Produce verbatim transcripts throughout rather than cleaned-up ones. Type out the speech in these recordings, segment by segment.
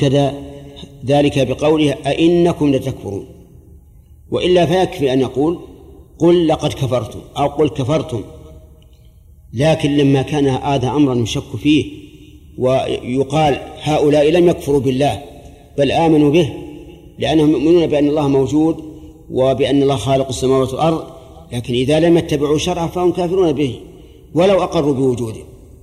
وأكد ذلك بقوله أئنكم لتكفرون، وإلا فيكفي أن يقول قل لقد كفرتم أو قل كفرتم. لكن لما كان هذا أمرا يشك فيه ويقال هؤلاء لم يكفروا بالله بل آمنوا به لأنهم يؤمنون بأن الله موجود وبأن الله خالق السماوات والأرض، لكن إذا لم يتبعوا شرعه فهم كافرون به ولو أقروا بوجوده.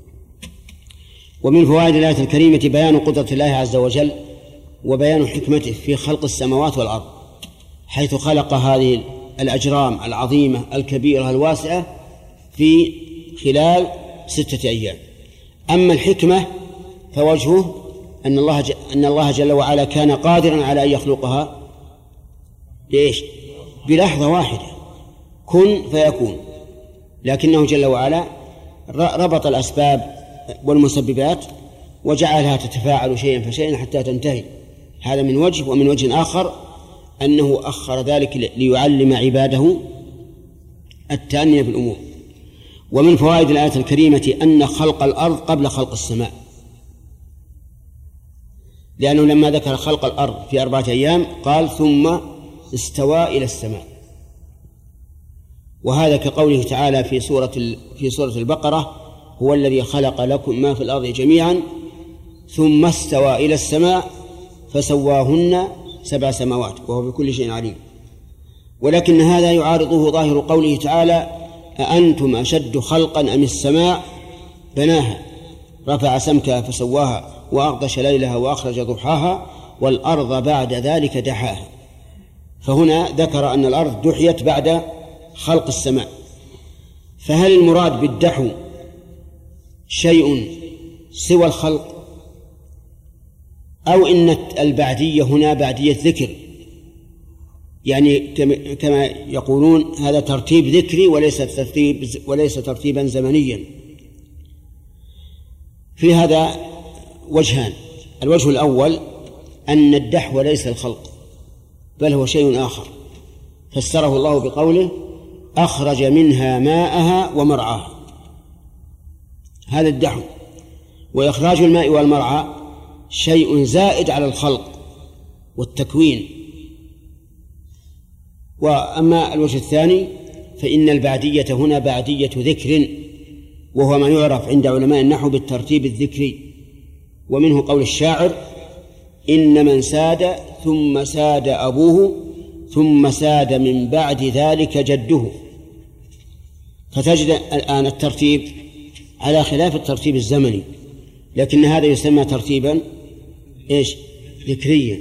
ومن فوائد الآية الكريمة بيان قدرة الله عز وجل وبيان حكمته في خلق السماوات والأرض، حيث خلق هذه الأجرام العظيمة الكبيرة الواسعة في خلال ستة أيام. أما الحكمة فوجهه أن الله ج... أن الله جل وعلا كان قادرا على أن يخلقها ليش؟ بلحظة واحدة، كن فيكون، لكنه جل وعلا ربط الأسباب والمسببات وجعلها تتفاعل شيئا فشيئا حتى تنتهي. هذا من وجه. ومن وجه آخر أنه أخر ذلك ليعلم عباده التأني في الأمور. ومن فوائد الآية الكريمة أن خلق الأرض قبل خلق السماء، لأنه لما ذكر خلق الأرض في أربعة أيام قال ثم استوى إلى السماء، وهذا كقوله تعالى في سورة في سورة البقرة هو الذي خلق لكم ما في الأرض جميعا ثم استوى إلى السماء فسواهن سبع سماوات وهو بكل شيء عليم. ولكن هذا يعارضه ظاهر قوله تعالى أأنتم أشد خلقا أم السماء بناها رفع سمكها فسواها وأغطش ليلها وأخرج ضحاها والأرض بعد ذلك دحاها. فهنا ذكر أن الأرض دحيت بعد خلق السماء. فهل المراد بالدحو شيء سوى الخلق، أو إن البعدية هنا بعدية ذكر، يعني كما يقولون هذا ترتيب ذكري وليس ترتيب وليس ترتيبا زمنيا؟ في هذا وجهان. الوجه الأول أن الدحو ليس الخلق بل هو شيء آخر، فسره الله بقوله أخرج منها ماءها ومرعاها، هذا الدحو. وإخراج الماء والمرعى شيء زائد على الخلق والتكوين. وأما الوجه الثاني فإن البعدية هنا بعدية ذكر، وهو ما يعرف عند علماء النحو بالترتيب الذكري. ومنه قول الشاعر إن من ساد ثم ساد أبوه ثم ساد من بعد ذلك جده. فتجد الآن الترتيب على خلاف الترتيب الزمني، لكن هذا يسمى ترتيبا إيش؟ ذكريا.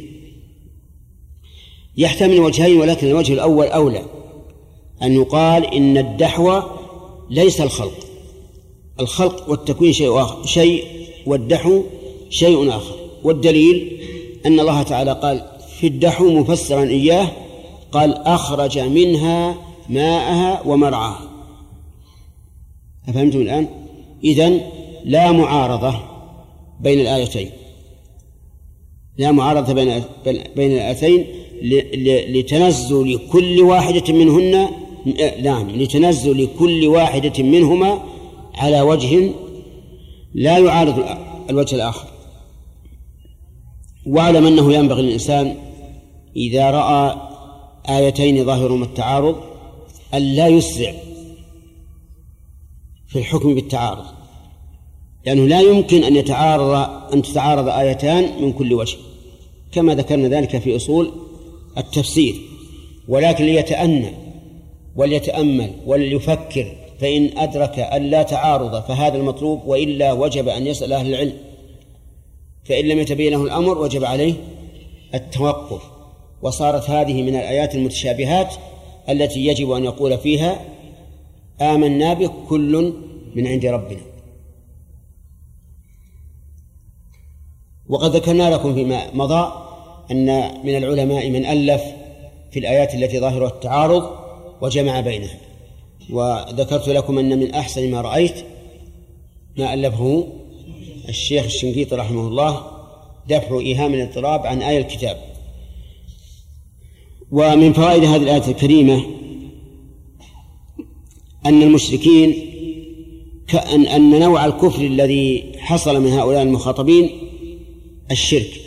يحتمل وجهين، ولكن الوجه الأول أولى، أن يقال إن الدحو ليس الخلق، الخلق والتكوين شيء آخر شيء والدحو شيء آخر. والدليل أن الله تعالى قال في الدحو مفسرا إياه قال أخرج منها ماءها ومرعاها. أفهمتم الآن؟ إذن لا معارضة بين الآيتين، لا معارضة بين بين الآيتين لتنزل كل واحدة منهن نعم لتنزل كل واحدة منهما على وجه لا يعارض الوجه الآخر. واعلم أنه ينبغي للإنسان إذا رأى آيتين ظاهرهما التعارض أن لا يسرع في الحكم بالتعارض، لأنه لا يمكن أن يتعارض أن تتعارض آيتان من كل وجه كما ذكرنا ذلك في أصول التفسير. ولكن ليتأنى وليتأمل وليفكر، فإن أدرك أن لا تعارض فهذا المطلوب، وإلا وجب أن يسأل أهل العلم، فإن لم يتبين له الأمر وجب عليه التوقف. وصارت هذه من الآيات المتشابهات التي يجب أن يقول فيها آمنا به كل من عند ربنا. وقد ذكرنا لكم فيما مضى أن من العلماء من ألف في الآيات التي ظاهرها التعارض وجمع بينها، وذكرت لكم أن من أحسن ما رأيت ما ألفه الشيخ الشنقيطي رحمه الله دفع إيهام الاضطراب عن آية الكتاب. ومن فوائد هذه الآية الكريمة أن المشركين كأن أن نوع الكفر الذي حصل من هؤلاء المخاطبين الشرك،